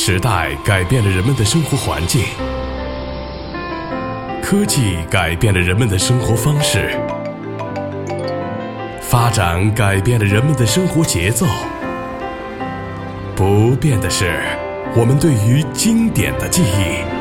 时代改变了人们的生活环境，科技改变了人们的生活方式，发展改变了人们的生活节奏。不变的是我们对于经典的记忆。